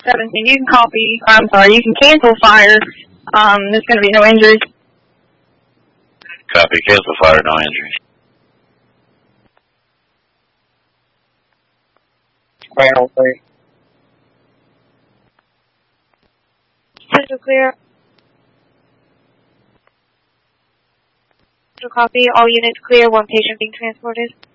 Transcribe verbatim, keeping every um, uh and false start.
seventeen, you can copy, I'm sorry, you can cancel fire. Um, there's going to be no injuries. Copy, cancel fire, no injuries. Final three. Central clear. Central copy. All units clear. One patient being transported.